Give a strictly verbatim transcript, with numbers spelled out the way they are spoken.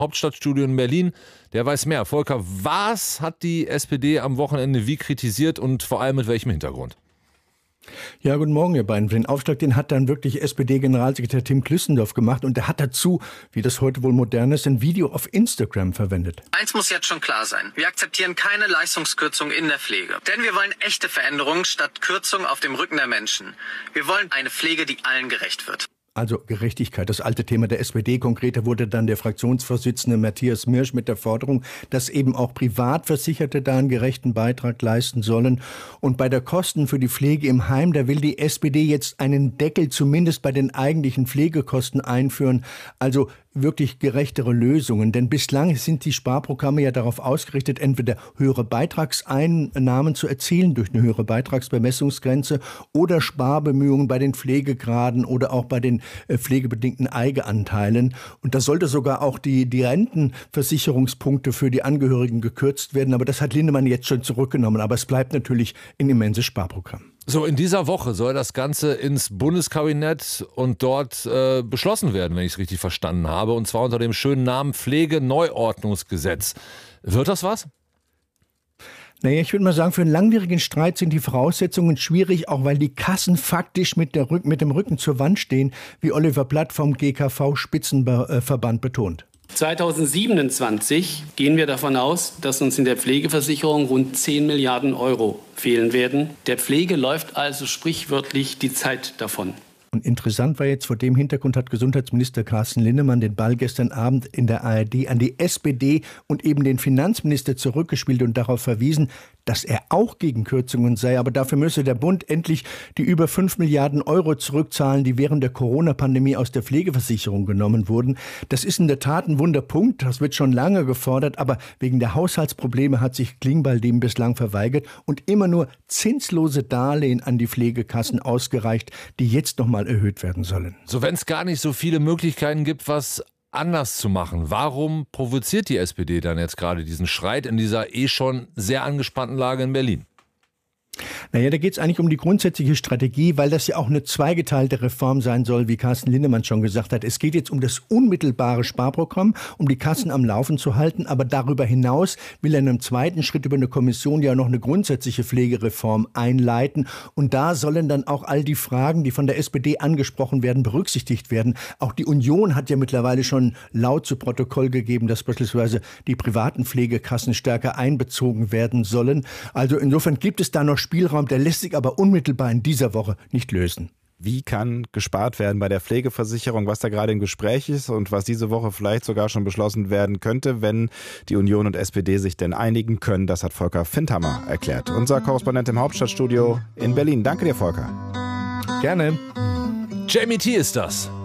Hauptstadtstudio in Berlin. Der weiß mehr. Volker, was hat die S P D am Wochenende wie kritisiert und vor allem mit welchem Hintergrund? Ja, guten Morgen, ihr beiden. Den Aufschlag, den hat dann wirklich S P D-Generalsekretär Tim Klüssendorf gemacht und der hat dazu, wie das heute wohl modern ist, ein Video auf Instagram verwendet. Eins muss jetzt schon klar sein. Wir akzeptieren keine Leistungskürzung in der Pflege. Denn wir wollen echte Veränderungen statt Kürzung auf dem Rücken der Menschen. Wir wollen eine Pflege, die allen gerecht wird. Also Gerechtigkeit, das alte Thema der S P D. Konkreter wurde dann der Fraktionsvorsitzende Matthias Mirsch mit der Forderung, dass eben auch Privatversicherte da einen gerechten Beitrag leisten sollen. Und bei der Kosten für die Pflege im Heim, da will die S P D jetzt einen Deckel zumindest bei den eigentlichen Pflegekosten einführen. Also wirklich gerechtere Lösungen. Denn bislang sind die Sparprogramme ja darauf ausgerichtet, entweder höhere Beitragseinnahmen zu erzielen durch eine höhere Beitragsbemessungsgrenze oder Sparbemühungen bei den Pflegegraden oder auch bei den äh, pflegebedingten Eigenanteilen. Und da sollte sogar auch die, die Rentenversicherungspunkte für die Angehörigen gekürzt werden. Aber das hat Linnemann jetzt schon zurückgenommen. Aber es bleibt natürlich ein immenses Sparprogramm. So, in dieser Woche soll das Ganze ins Bundeskabinett und dort äh, beschlossen werden, wenn ich es richtig verstanden habe. Und zwar unter dem schönen Namen Pflegeneuordnungsgesetz. Wird das was? Naja, ich würde mal sagen, für einen langwierigen Streit sind die Voraussetzungen schwierig, auch weil die Kassen faktisch mit, der Rück- mit dem Rücken zur Wand stehen, wie Oliver Platt vom G K V-Spitzenverband betont. zweitausendsiebenundzwanzig gehen wir davon aus, dass uns in der Pflegeversicherung rund zehn Milliarden Euro fehlen werden. Der Pflege läuft also sprichwörtlich die Zeit davon. Und interessant war jetzt, vor dem Hintergrund hat Gesundheitsminister Carsten Linnemann den Ball gestern Abend in der A R D an die S P D und eben den Finanzminister zurückgespielt und darauf verwiesen, dass er auch gegen Kürzungen sei. Aber dafür müsse der Bund endlich die über fünf Milliarden Euro zurückzahlen, die während der Corona-Pandemie aus der Pflegeversicherung genommen wurden. Das ist in der Tat ein Wunderpunkt. Das wird schon lange gefordert. Aber wegen der Haushaltsprobleme hat sich Klingbeil dem bislang verweigert und immer nur zinslose Darlehen an die Pflegekassen ausgereicht, die jetzt noch mal erhöht werden sollen. So, wenn es gar nicht so viele Möglichkeiten gibt, was anders zu machen, warum provoziert die S P D dann jetzt gerade diesen Streit in dieser eh schon sehr angespannten Lage in Berlin? Naja, da geht es eigentlich um die grundsätzliche Strategie, weil das ja auch eine zweigeteilte Reform sein soll, wie Carsten Linnemann schon gesagt hat. Es geht jetzt um das unmittelbare Sparprogramm, um die Kassen am Laufen zu halten. Aber darüber hinaus will er in einem zweiten Schritt über eine Kommission ja noch eine grundsätzliche Pflegereform einleiten. Und da sollen dann auch all die Fragen, die von der S P D angesprochen werden, berücksichtigt werden. Auch die Union hat ja mittlerweile schon laut zu Protokoll gegeben, dass beispielsweise die privaten Pflegekassen stärker einbezogen werden sollen. Also insofern gibt es da noch Spielraum, der lässt sich aber unmittelbar in dieser Woche nicht lösen. Wie kann gespart werden bei der Pflegeversicherung, was da gerade im Gespräch ist und was diese Woche vielleicht sogar schon beschlossen werden könnte, wenn die Union und S P D sich denn einigen können? Das hat Volker Findhammer erklärt. Unser Korrespondent im Hauptstadtstudio in Berlin. Danke dir, Volker. Gerne. Jamie T. ist das.